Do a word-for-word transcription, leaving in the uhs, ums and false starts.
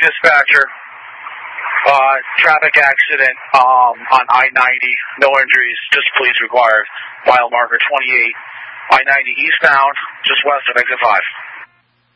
dispatcher. Uh, traffic accident um, on I ninety. No injuries, just police required. Mile marker twenty-eight. I ninety eastbound, just west of exit five.